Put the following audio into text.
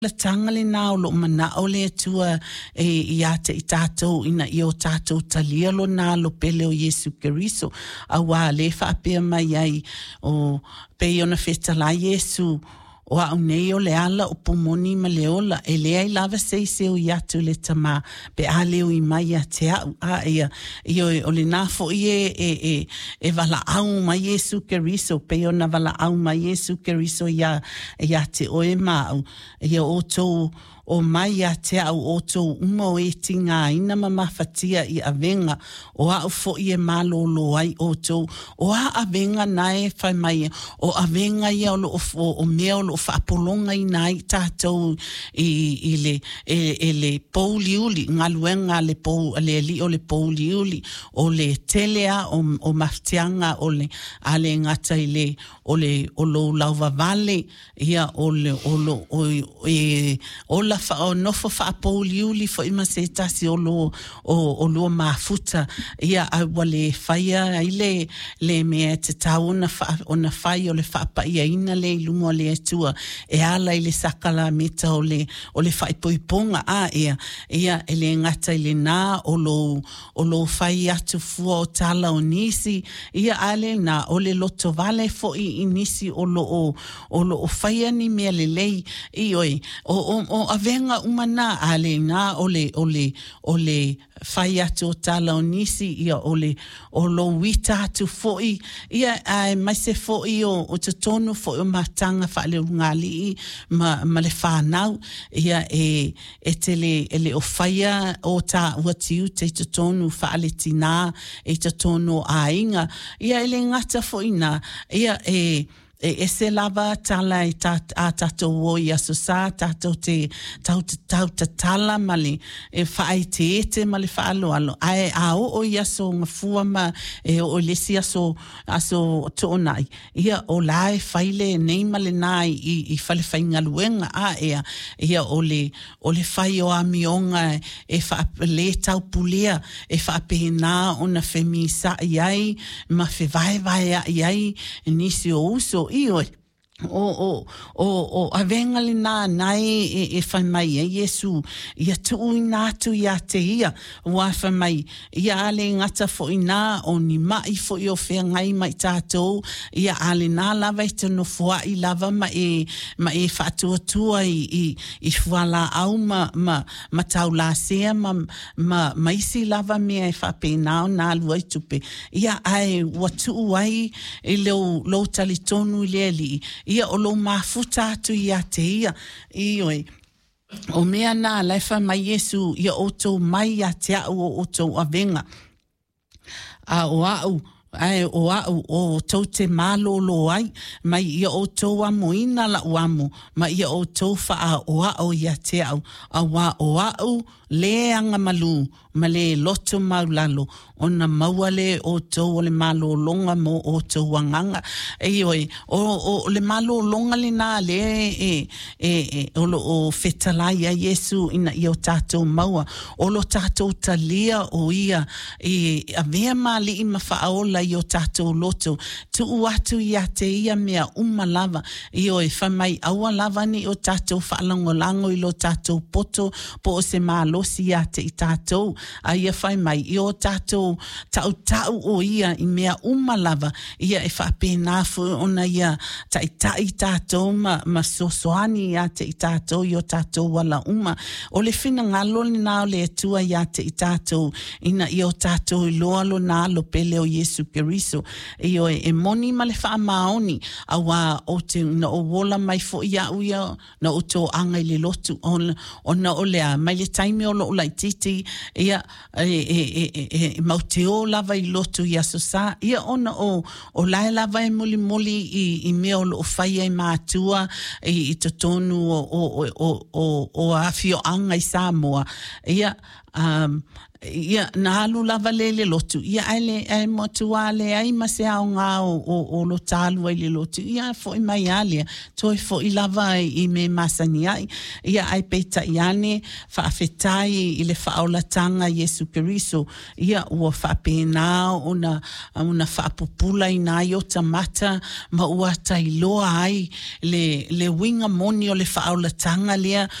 la tangale na o lo mana o le tua ia te i tātou ina i o tātou talielo na lo pele o Yesu Keriso a wā le whaapea mai ai o pei ona whetala Yesu o a unei o le ala o pomoni ma le ola e lea I lava se o iatu le tama pe a leo I mai a te au a ia o le nafo I e vala au ma Yesu Keriso pe ona vala au ma Yesu Keriso ia te oe mau ia o tou o mai a te au o tou umo e tinga ina mamafatia I avenga o a ufo I e malolo ai o tou o a avenga nae whai mai o avenga ia o mea o whaapolonga I nai tātou I le pouliuli ngaluenga le li o le pouliuli o le telea o maftianga o le ale ngata I o lo lauva vale ia o la o nofo fa poliuli fo ima se tasi o lo mafuta ia a wale faia ile le me te tauna fa ona fai o le fa pa ia ina le lumo le tua e ala ile sakala meta o le fai poiponga a ia ele ngata ile na o lo fai atu fu o tala o nisi ia ale na o le loto vale fo I nisi o lo faia ni me le lei o avenga umana ale na ole fai atu o tala o nisi ia o lo wita atu foi ia mai se foi o te tonu foi o matanga fa le ngali ma le whanau ia e ele o faia o ta watiu te tonu fa le tina e te tonu ainga ia ele ngata foi na ia e se lava tala I tātou o ia so sa tātou tau tala mali e whaai te ete mali whaalo alo ai a o ia so ngafua ma o lesi aso toonai ia o lae whaile nei mali nai I whale whainga luenga a ia o le whai o amionga e le tau pulea e whaapehena o na femisa iai ma vai iai nisi o uso Io o avengali na nai e fai mai Yesu ia tu ina tu ia te ia wa fai mai ia ale ngata fo ina o ni mai fo I o fea ngai mai tātou ia ale na lava te no fua I lava ma e whaatua tua I fuala au ma tau la sea ma isi lava mea e whapena o na lua I tupe ia ai watu ai I lo talitonu leli ia o lo mafuta atu ia te ia ioi o mea na laifa mai Yesu ia o tau mai ia te au o tau avenga a o au ai o tau te malolo ai mai ia o tau amoina la uamo mai ia o tau faa o ia te au a wa o le anga malu ma le loto maulalo ona mauale o tau o le malo longa mo o tau anganga o le malo longa le na le o fetalai a Yesu ina i o tātou maua o lo tātou talia o ia a mea mali I mawhaaola I o tātou loto tu atu I a te ia mea umalava I o whamai aua lava ni o tātou whaalangolango I lo tātou poto po o se malosi ia te I tātou a ia whai mai I o tātou tau o ia I mea umalava ia e whapena fu ona ia tai tātou ma sosoani ia te I tātou I o tātou wala uma o le whina ngalo ni nao le atua ia te I tātou ina I o tātou I loa lo na lo pele o Yesu Keriso I o e moni ma le wha maoni a wā o te na o wola mai fo ia uia na o tō anga I le lotu o na o lea mai le taimi o lo ulai titi ia mau te o lava I lotu ia so sa ia ona o lae lava e moli I mea o lo whaia I mātua I to tonu o awhio anga I Samoa ia ia na alu lava le lotu ia ai motua le ai mase au ngā o lo talu ai le lotu ia fo i mai alia toi fo i lava i me masani ai ia ai peita iane whaafetai i le whaolatanga Yesu Keriso ia ua whaapena una whaapupula i nā iota mata ma ua tailoa ai le winga moni o le whaolatanga lea